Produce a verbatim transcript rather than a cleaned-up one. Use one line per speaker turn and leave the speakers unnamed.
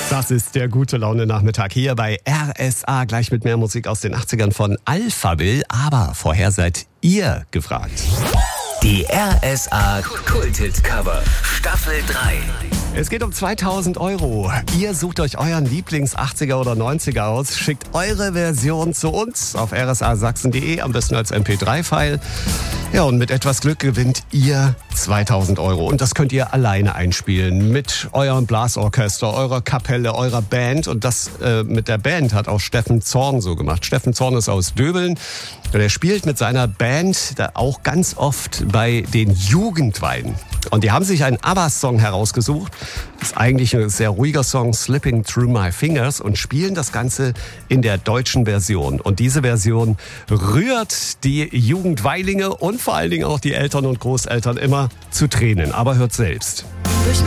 Das ist der gute Laune-Nachmittag hier bei R S A. Gleich mit mehr Musik aus den achtzigern von Alphaville. Aber vorher seid ihr gefragt.
Die R S A Kulthit-Cover Staffel drei.
Es geht um zweitausend Euro. Ihr sucht euch euren Lieblings-achtziger oder neunziger aus, schickt eure Version zu uns auf r s a sachsen punkt de, am besten als M P drei File. Ja, und mit etwas Glück gewinnt ihr zweitausend Euro. Und das könnt ihr alleine einspielen mit eurem Blasorchester, eurer Kapelle, eurer Band. Und das äh, mit der Band hat auch Steffen Zorn so gemacht. Steffen Zorn ist aus Döbeln. Und er spielt mit seiner Band da auch ganz oft bei den Jugendweinen. Und die haben sich einen ABBA-Song herausgesucht. Das ist eigentlich ein sehr ruhiger Song, Slipping Through My Fingers, und spielen das Ganze in der deutschen Version. Und diese Version rührt die Jugendweilinge und vor allen Dingen auch die Eltern und Großeltern immer zu Tränen. Aber hört selbst.